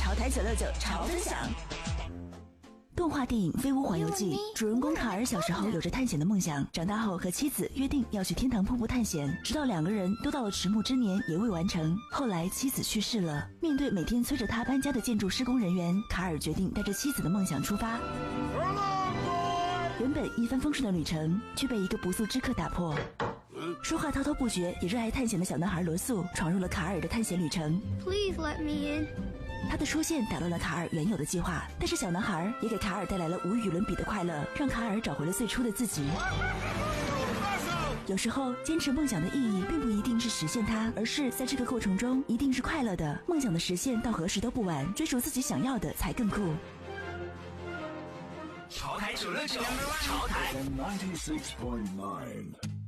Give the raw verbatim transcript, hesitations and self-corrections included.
潮台九六九潮分享。动画电影《飞屋环游记》，主人公卡尔小时候有着探险的梦想，长大后和妻子约定要去天堂瀑布探险，直到两个人都到了迟暮之年也未完成。后来妻子去世了，面对每天催着他搬家的建筑施工人员，卡尔决定带着妻子的梦想出发。原本一帆风顺的旅程，却被一个不速之客打破。说话滔滔不绝也热爱探险的小男孩罗素闯入了卡尔的探险旅程。 Please let me in。 他的出现打乱了卡尔原有的计划，但是小男孩也给卡尔带来了无与伦比的快乐，让卡尔找回了最初的自己。有时候坚持梦想的意义并不一定是实现它，而是在这个过程中一定是快乐的。梦想的实现到何时都不晚，追逐自己想要的才更酷。 潮台九六九，潮台。 ninety-six point nine